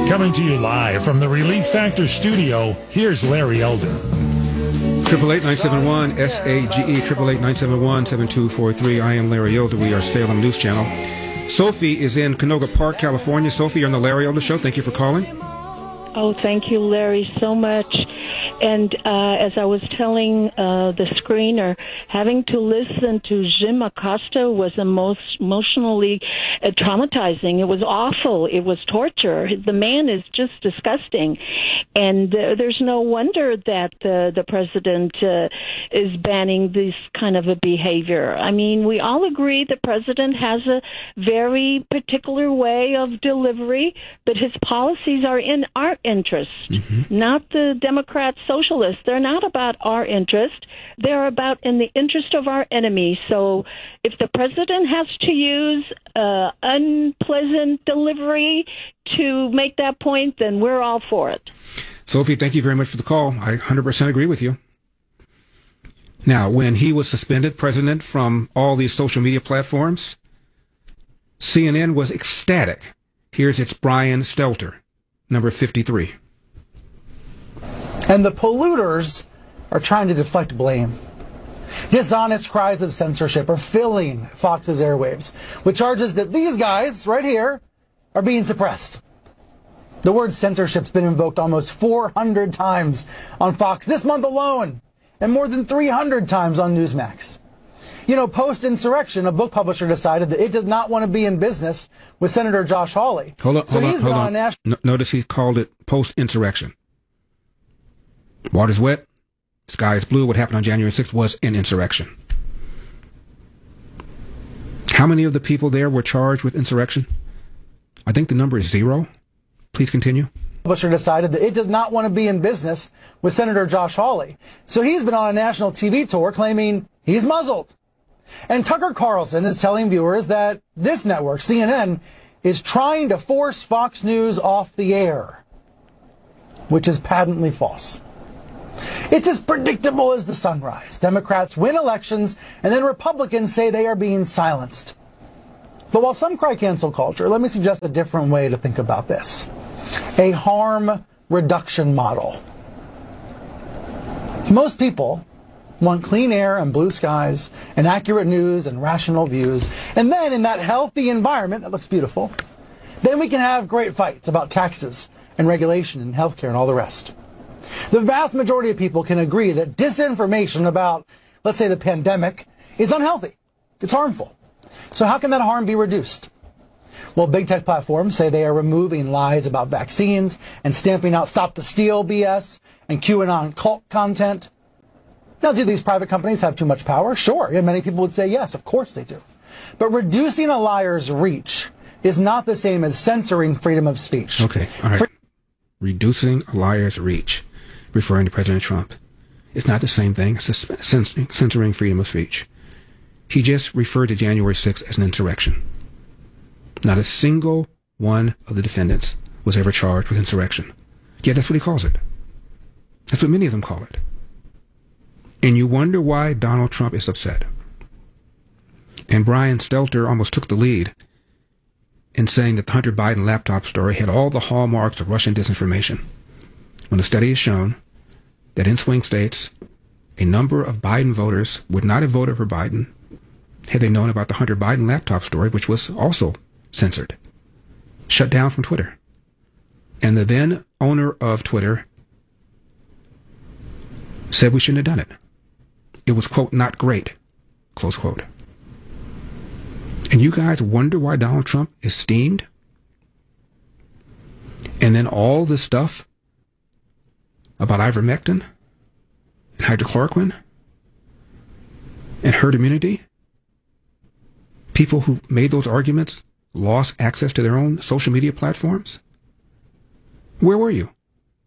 Coming to you live from the Relief Factor studio, here's Larry Elder. 888-971-SAGE, 888-971-7243. I am Larry Elder. We are Salem News Channel. Sophie is in Canoga Park, California. Sophie, you're on the Larry Elder Show. Thank you for calling. Oh, thank you, Larry, so much. And as I was telling the screener, having to listen to Jim Acosta was emotionally traumatizing. It was awful. It was torture. The man is just disgusting. And there's no wonder that the president is banning this kind of a behavior. I mean, we all agree the president has a very particular way of delivery, but his policies are in our interest, not the Democrat socialists. They're not about our interest. They're about in the interest of our enemy. So if the president has to use unpleasant delivery to make that point, then we're all for it. Sophie, thank you very much for the call. I 100% agree with you. Now, when he was suspended, president, from all these social media platforms, CNN was ecstatic. Here's its Brian Stelter, number 53. And the polluters are trying to deflect blame. Dishonest cries of censorship are filling Fox's airwaves with charges that these guys right here are being suppressed. The word censorship's been invoked almost 400 times on Fox this month alone, and more than 300 times on Newsmax. You know, post-insurrection, a book publisher decided that it did not want to be in business with Senator Josh Hawley. Hold on. Notice he called it post-insurrection. Water's wet, sky is blue. What happened on January 6th was an insurrection. How many of the people there were charged with insurrection? I think the number is 0. Please continue. Publisher decided that it did not want to be in business with Senator Josh Hawley. So he's been on a national TV tour claiming he's muzzled. And Tucker Carlson is telling viewers that this network, CNN, is trying to force Fox News off the air, which is patently false. It's as predictable as the sunrise. Democrats win elections, and then Republicans say they are being silenced. But while some cry cancel culture, let me suggest a different way to think about this. A harm reduction model. Most people want clean air and blue skies and accurate news and rational views. And then in that healthy environment that looks beautiful, then we can have great fights about taxes and regulation and healthcare and all the rest. The vast majority of people can agree that disinformation about, let's say, the pandemic is unhealthy. It's harmful. So how can that harm be reduced? Well, big tech platforms say they are removing lies about vaccines and stamping out Stop the Steal BS and QAnon cult content. Now, do these private companies have too much power? Sure. And many people would say yes, of course they do. But reducing a liar's reach is not the same as censoring freedom of speech. Okay, all right. Reducing a liar's reach, referring to President Trump, is not the same thing as censoring freedom of speech. He just referred to January 6th as an insurrection. Not a single one of the defendants was ever charged with insurrection. Yet that's what he calls it. That's what many of them call it. And you wonder why Donald Trump is upset. And Brian Stelter almost took the lead in saying that the Hunter Biden laptop story had all the hallmarks of Russian disinformation, when the study has shown that in swing states, a number of Biden voters would not have voted for Biden had they known about the Hunter Biden laptop story, which was also censored, shut down from Twitter. And the then owner of Twitter said we shouldn't have done it. It was, quote, not great, close quote. And you guys wonder why Donald Trump is steamed? And then all this stuff about ivermectin and hydrochloroquine and herd immunity, people who made those arguments lost access to their own social media platforms? Where were you?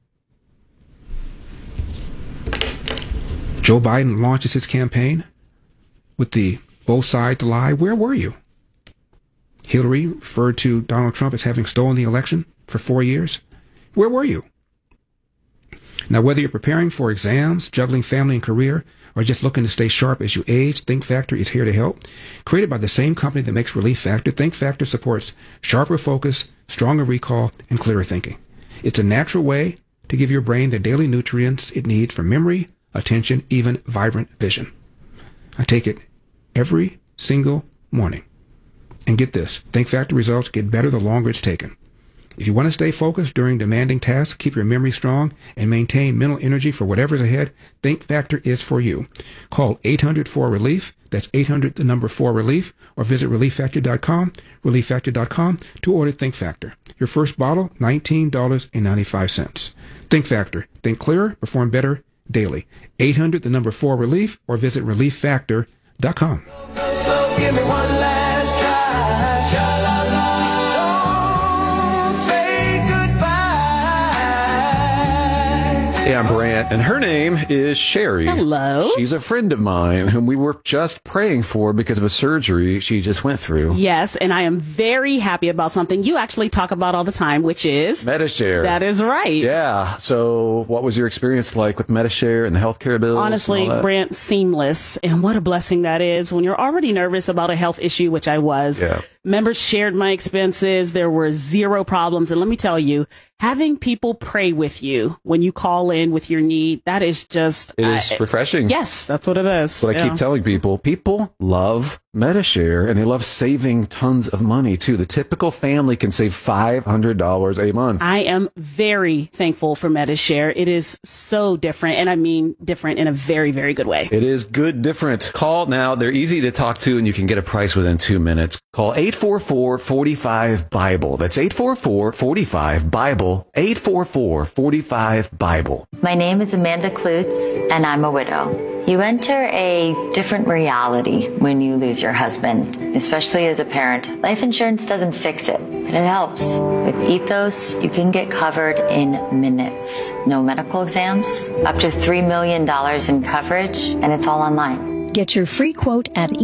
Joe Biden launches his campaign with the both sides lie. Where were you? Hillary referred to Donald Trump as having stolen the election for 4 years. Where were you? Now, whether you're preparing for exams, juggling family and career, or just looking to stay sharp as you age, Think Factor is here to help. Created by the same company that makes Relief Factor, Think Factor supports sharper focus, stronger recall, and clearer thinking. It's a natural way to give your brain the daily nutrients it needs for memory, attention, even vibrant vision. I take it every single morning. And get this, Think Factor results get better the longer it's taken. If you want to stay focused during demanding tasks, keep your memory strong, and maintain mental energy for whatever's ahead, Think Factor is for you. Call 800-4RELIEF, that's 800-4RELIEF, or visit relieffactor.com to order Think Factor. Your first bottle, $19.95. Think Factor. Think clearer, perform better daily. 800-4RELIEF, or visit relieffactor.com. So give me one last try. Hey, I'm Brant, and her name is Sherry. Hello. She's a friend of mine whom we were just praying for because of a surgery she just went through. Yes, and I am very happy about something you actually talk about all the time, which is Medi-Share. That is right. Yeah. So what was your experience like with Medi-Share and the healthcare bills? Honestly, Brant, seamless. And what a blessing that is when you're already nervous about a health issue, which I was. Yeah. Members shared my expenses. There were zero problems. And let me tell you, having people pray with you when you call in with your need, that is just... It is refreshing. Yes, that's what it is. But I keep telling people love Medi-Share, and they love saving tons of money, too. The typical family can save $500 a month. I am very thankful for Medi-Share. It is so different, and I mean different in a very, very good way. It is good different. Call now. They're easy to talk to, and you can get a price within 2 minutes. Call 844-45-BIBLE. That's 844-45-BIBLE. 844-45-BIBLE. My name is Amanda Klutz, and I'm a widow. You enter a different reality when you lose your husband, especially as a parent. Life insurance doesn't fix it, but it helps. With Ethos, you can get covered in minutes. No medical exams, up to $3 million in coverage, and it's all online. Get your free quote at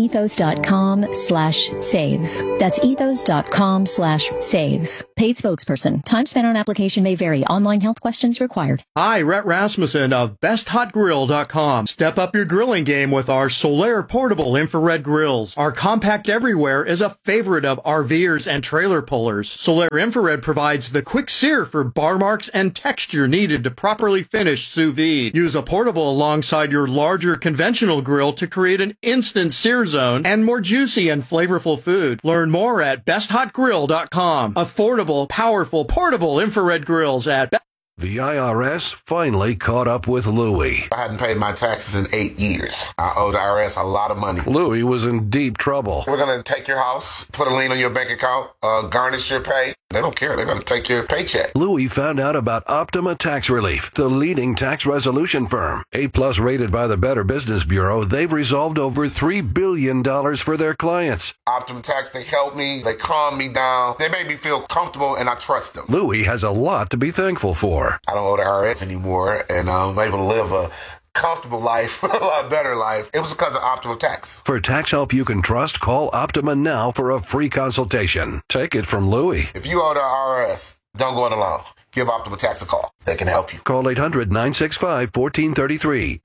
ethos.com/save. That's ethos.com/save. Paid spokesperson. Time spent on application may vary. Online health questions required. Hi, Rhett Rasmussen of BestHotGrill.com. Step up your grilling game with our Solaire portable infrared grills. Our compact everywhere is a favorite of RVers and trailer pullers. Solaire infrared provides the quick sear for bar marks and texture needed to properly finish sous vide. Use a portable alongside your larger conventional grill to create an instant sear zone and more juicy and flavorful food. Learn more at BestHotGrill.com. Affordable, powerful, portable infrared grills at The IRS finally caught up with Louie. I hadn't paid my taxes in 8 years. I owe the IRS a lot of money. Louie was in deep trouble. We're going to take your house, put a lien on your bank account, garnish your pay. They don't care. They're going to take your paycheck. Louie found out about Optima Tax Relief, the leading tax resolution firm. A+ rated by the Better Business Bureau, they've resolved over $3 billion for their clients. Optima Tax, they help me. They calm me down. They make me feel comfortable, and I trust them. Louie has a lot to be thankful for. I don't owe the IRS anymore, and I'm able to live a comfortable life, a lot better life. It was because of Optima Tax. For tax help you can trust, call Optima now for a free consultation. Take it from Louie. If you owe the IRS, don't go it alone. Give Optima Tax a call. They can help you. Call 800-965-1433.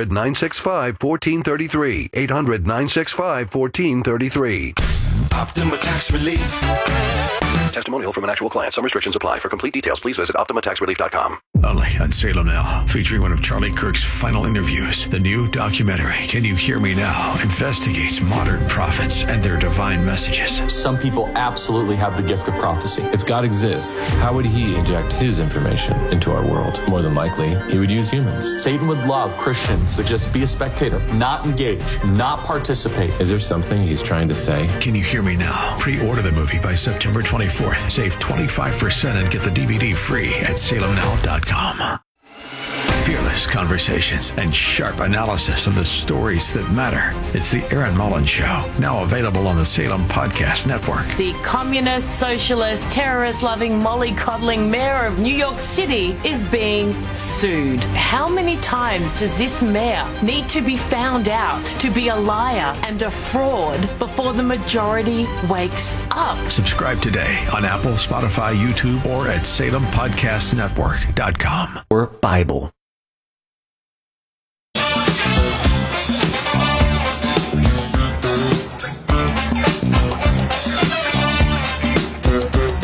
800-965-1433. 800-965-1433. Optima Tax Relief. Testimonial from an actual client. Some restrictions apply. For complete details, please visit OptimaTaxRelief.com. Only on Salem Now, featuring one of Charlie Kirk's final interviews. The new documentary, Can You Hear Me Now?, investigates modern prophets and their divine messages. Some people absolutely have the gift of prophecy. If God exists, how would he inject his information into our world? More than likely, he would use humans. Satan would love Christians to just be a spectator, not engage, not participate. Is there something he's trying to say? Can You Hear Me Now? Pre-order the movie by September 24th. Save 25% and get the DVD free at salemnow.com. Fearless conversations and sharp analysis of the stories that matter. It's the Aaron Mullins Show, now available on the Salem Podcast Network. The communist, socialist, terrorist-loving, mollycoddling mayor of New York City is being sued. How many times does this mayor need to be found out to be a liar and a fraud before the majority wakes up? Subscribe today on Apple, Spotify, YouTube, or at SalemPodcastNetwork.com. Or Bible.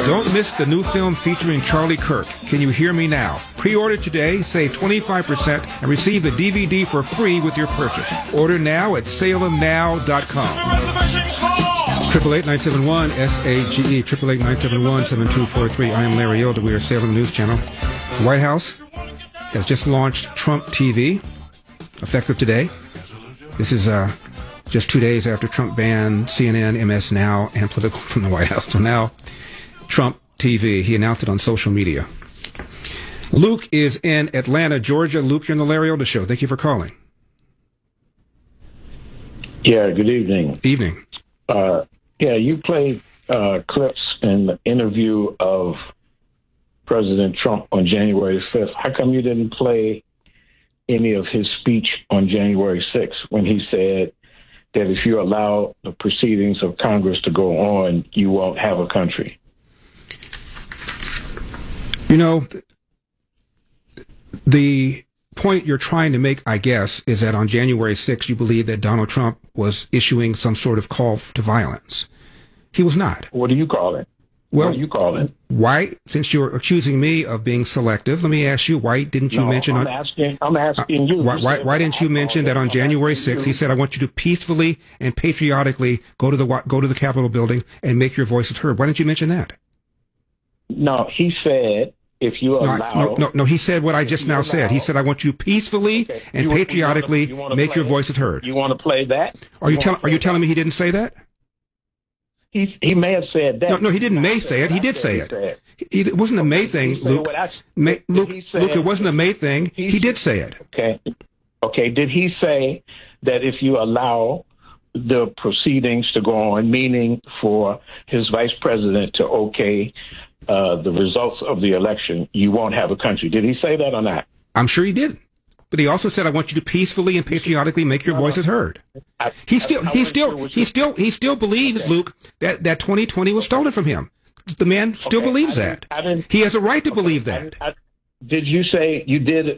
Don't miss the new film featuring Charlie Kirk, Can You Hear Me Now? Pre-order today, save 25%, and receive the DVD for free with your purchase. Order now at salemnow.com. 888-971-SAGE, 888-971-7243. I am Larry Elder. We are Salem News Channel. The White House has just launched Trump TV, effective today. This is just 2 days after Trump banned CNN, MS Now, and Political from the White House. So now, Trump TV. He announced it on social media. Luke is in Atlanta, Georgia. Luke, you're on the Larry Elder Show. Thank you for calling. Yeah, good evening. Evening. You played clips in the interview of President Trump on January 5th. How come you didn't play any of his speech on January 6th when he said that if you allow the proceedings of Congress to go on, you won't have a country? You know, the point you're trying to make, I guess, is that on January 6th, you believe that Donald Trump was issuing some sort of call to violence. He was not. What do you call it? Well, what do you call it? Why, since you're accusing me of being selective, let me ask you, why didn't you mention... I'm asking you. Why didn't you mention that on January 6th, he said, I want you to peacefully and patriotically go to the Capitol building and make your voices heard? Why didn't you mention that? No, he said, if you allow... No, he said what I just now said. He said, I want you peacefully and patriotically make your voices heard. You want to play that? Are you telling me he didn't say that? He may have said that. No, he didn't may say it. He did say it. It wasn't a may thing, Luke. Luke, it wasn't a may thing. He did say it. Okay. Did he say that if you allow the proceedings to go on, meaning for his vice president to okay the results of the election, you won't have a country? Did he say that or not? I'm sure he did. But he also said, I want you to peacefully and patriotically make your voices heard. He still believes, Luke, that 2020 was stolen from him. The man still believes that. He has a right to believe that. Did you say you did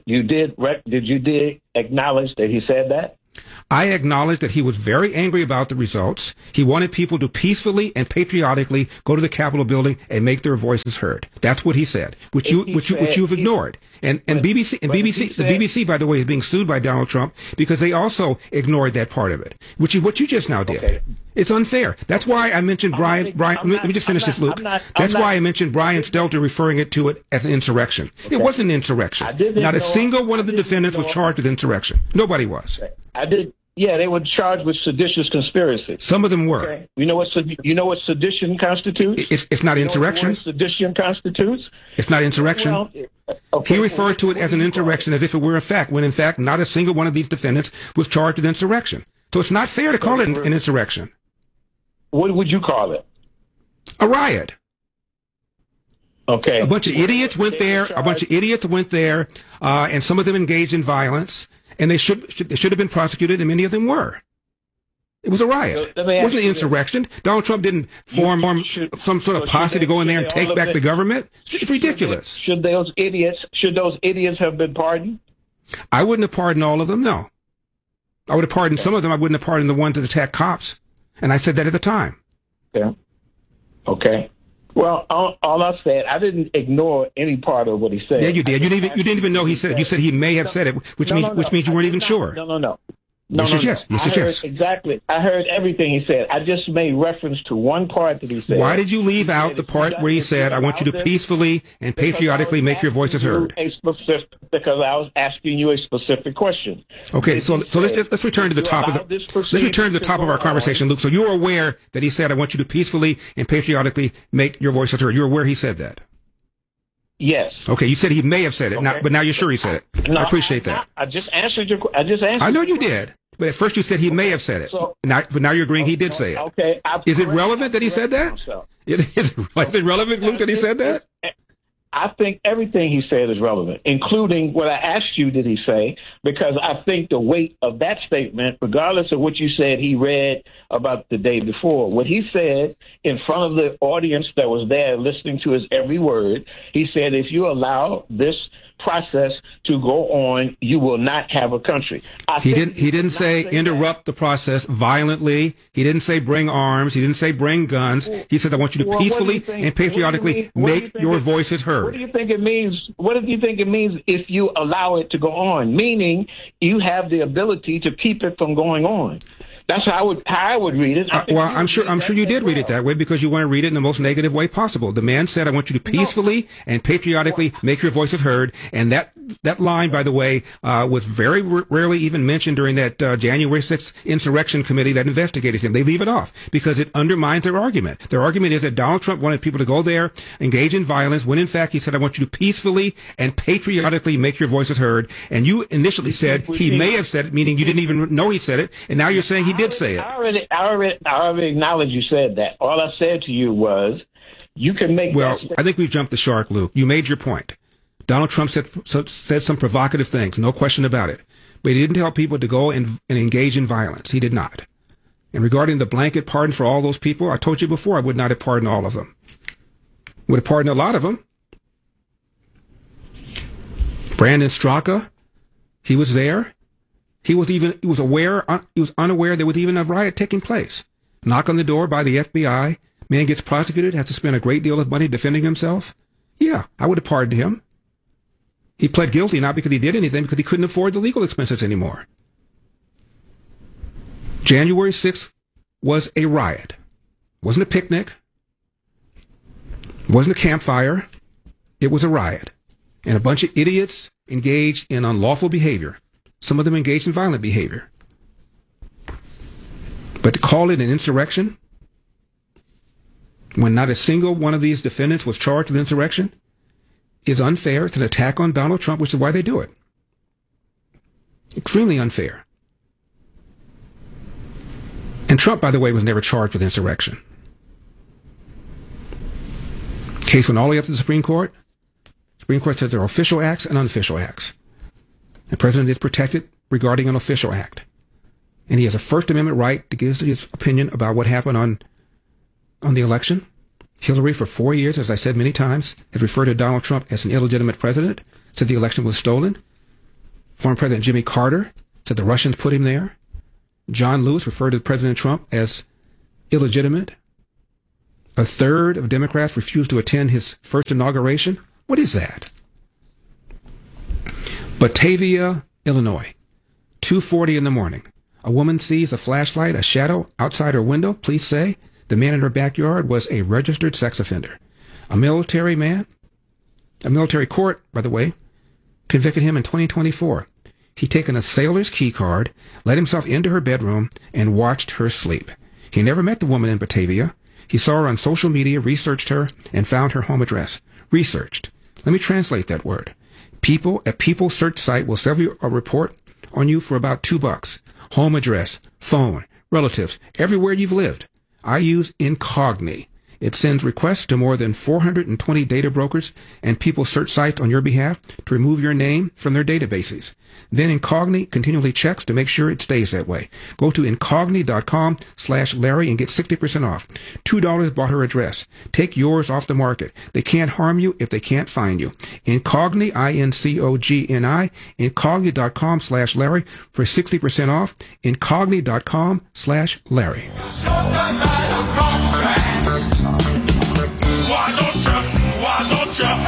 acknowledge that he said that? I acknowledge that he was very angry about the results. He wanted people to peacefully and patriotically go to the Capitol building and make their voices heard. That's what he said, which you've ignored. And the BBC, by the way, is being sued by Donald Trump because they also ignored that part of it, which is what you just now did. Okay. It's unfair. That's why I mentioned Brian. Let me just finish this, Luke. That's why I mentioned Brian Stelter referring to it as an insurrection. Okay. It wasn't an insurrection. Not a single one of the defendants was charged with insurrection. Nobody was. I did. Yeah, they were charged with seditious conspiracy. Some of them were. Okay. You know what sedition constitutes? It's not insurrection. Sedition constitutes. It's not insurrection. Well, he referred to it as an insurrection as if it were a fact, when in fact not a single one of these defendants was charged with insurrection. So it's not fair to call it an insurrection. What would you call it? A riot. Okay. A bunch of idiots went there. And some of them engaged in violence. And they should have been prosecuted, and many of them were. It was a riot. It wasn't an insurrection. Donald Trump didn't form some sort of posse to go in there and take back the government. It's ridiculous. Should those idiots have been pardoned? I wouldn't have pardoned all of them, no. I would have pardoned some of them. I wouldn't have pardoned the ones that attacked cops. And I said that at the time. Yeah. Okay. Well, all I said, I didn't ignore any part of what he said. Yeah, you did. You didn't even know he said it. You said he may have said it, which means you weren't even sure. No. Yes. Exactly. I heard everything he said. I just made reference to one part that he said. Why did you leave out the part where he said, I want you to peacefully and patriotically make your voices heard? Because I was asking you a specific question. Okay, so let's return to the top of our conversation, Luke. So you're aware that he said, I want you to peacefully and patriotically make your voices heard. You're aware he said that? Yes. Okay, you said he may have said it, but now you're sure he said it. I appreciate that. I just answered your question. I know you did. But at first you said he may have said it. But now you're agreeing he did say it. Okay. Is it relevant that he said that? Is it relevant, Luke, that he said that? I think everything he said is relevant, including what I asked you, did he say, because I think the weight of that statement, regardless of what you said he read about the day before, what he said in front of the audience that was there listening to his every word, he said, if you allow this process to go on, you will not have a country. He didn't say interrupt the process violently. He didn't say bring arms. He didn't say bring guns. He said, I want you to peacefully and patriotically make your voices heard. What do you think it means? What do you think it means if you allow it to go on? Meaning you have the ability to keep it from going on. That's how I would read it. Well, I'm sure you did read it that way because you want to read it in the most negative way possible. The man said, I want you to peacefully and patriotically make your voices heard. And that line, by the way, was very rarely even mentioned during that January 6th insurrection committee that investigated him. They leave it off because it undermines their argument. Their argument is that Donald Trump wanted people to go there, engage in violence, when in fact he said, I want you to peacefully and patriotically make your voices heard. And you initially said he may have said it, meaning you didn't even know he said it. And now you're saying he did say it. I already acknowledge you said that. All I said to you was, you can make. Well, I think we've jumped the shark, Luke. You made your point. Donald Trump said some provocative things, no question about it. But he didn't tell people to go and engage in violence. He did not. And regarding the blanket pardon for all those people, I told you before I would not have pardoned all of them. Would have pardoned a lot of them. Brandon Straka, he was there. He was unaware there was even a riot taking place. Knock on the door by the FBI. Man gets prosecuted, has to spend a great deal of money defending himself. Yeah, I would have pardoned him. He pled guilty not because he did anything, because he couldn't afford the legal expenses anymore. January 6th was a riot. It wasn't a picnic. It wasn't a campfire. It was a riot. And a bunch of idiots engaged in unlawful behavior. Some of them engaged in violent behavior. But to call it an insurrection, when not a single one of these defendants was charged with insurrection, is unfair. It's an attack on Donald Trump, which is why they do it. Extremely unfair. And Trump, by the way, was never charged with insurrection. Case went all the way up to the Supreme Court. Supreme Court says there are official acts and unofficial acts. The president is protected regarding an official act. And he has a First Amendment right to give his opinion about what happened on the election. Hillary, for 4 years, as I said many times, has referred to Donald Trump as an illegitimate president, said the election was stolen. Former President Jimmy Carter said the Russians put him there. John Lewis referred to President Trump as illegitimate. A third of Democrats refused to attend his first inauguration. What is that? Batavia, Illinois, 2:40 in the morning. A woman sees a flashlight, a shadow outside her window. Police say the man in her backyard was a registered sex offender. A military court, by the way, convicted him in 2024. He'd taken a sailor's key card, let himself into her bedroom, and watched her sleep. He never met the woman in Batavia. He saw her on social media, researched her, and found her home address. Researched. Let me translate that word. A people search site will sell you a report on you for about $2. Home address, phone, relatives, everywhere you've lived. I use Incogni. It sends requests to more than 420 data brokers and people search sites on your behalf to remove your name from their databases. Then Incogni continually checks to make sure it stays that way. Go to incogni.com/Larry and get 60% off. $2 bought her address. Take yours off the market. They can't harm you if they can't find you. Incogni, Incogni, incogni.com/Larry for 60% off. Incogni.com/Larry. Why don't you?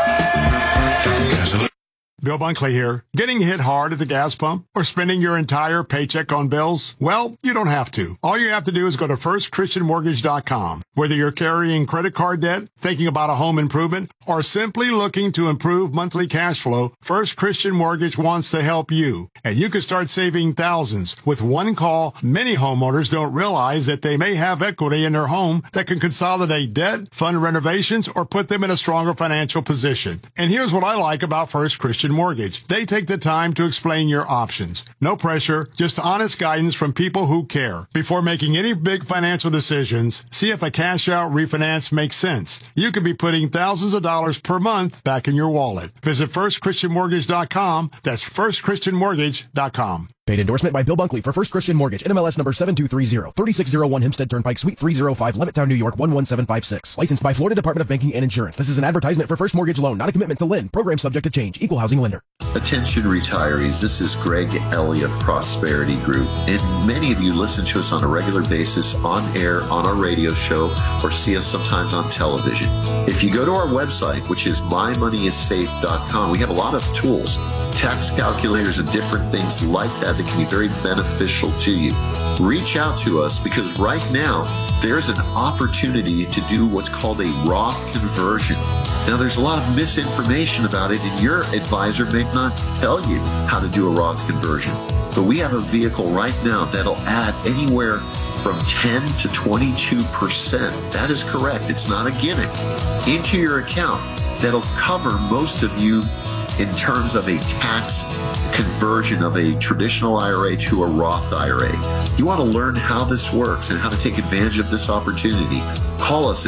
Bill Bunkley here. Getting hit hard at the gas pump or spending your entire paycheck on bills? Well, you don't have to. All you have to do is go to firstchristianmortgage.com. Whether you're carrying credit card debt, thinking about a home improvement, or simply looking to improve monthly cash flow, First Christian Mortgage wants to help you. And you can start saving thousands. With one call, many homeowners don't realize that they may have equity in their home that can consolidate debt, fund renovations, or put them in a stronger financial position. And here's what I like about First Christian Mortgage. They take the time to explain your options. No pressure, just honest guidance from people who care. Before making any big financial decisions, see if a cash out refinance makes sense. You could be putting thousands of dollars per month back in your wallet. Visit firstchristianmortgage.com. That's firstchristianmortgage.com. Paid endorsement by Bill Bunkley for First Christian Mortgage, NMLS number 7230, 3601 Hempstead Turnpike, Suite 305, Levittown, New York, 11756. Licensed by Florida Department of Banking and Insurance. This is an advertisement for First Mortgage Loan, not a commitment to lend. Program subject to change. Equal housing lender. Attention retirees, this is Greg Elliott, Prosperity Group. And many of you listen to us on a regular basis on air, on our radio show, or see us sometimes on television. If you go to our website, which is mymoneyissafe.com, we have a lot of tools, tax calculators and different things like that can be very beneficial to you. Reach out to us because right now there's an opportunity to do what's called a Roth conversion. Now there's a lot of misinformation about it, and your advisor may not tell you how to do a Roth conversion. But we have a vehicle right now that'll add anywhere from 10 to 22%. That is correct. It's not a gimmick. Into your account that'll cover most of you in terms of a tax conversion of a traditional IRA to a Roth IRA. You want to learn how this works and how to take advantage of this opportunity, call us at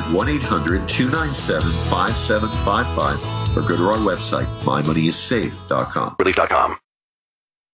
1-800-297-5755 or go to our website, mymoneyissafe.com. Relief.com.